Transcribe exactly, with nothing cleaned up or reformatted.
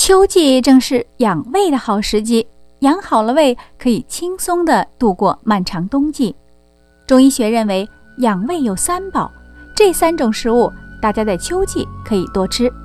秋季正是养胃的好时机，养好了胃，可以轻松地度过漫长冬季。中医学认为，养胃有三宝，这三种食物大家在秋季可以多吃。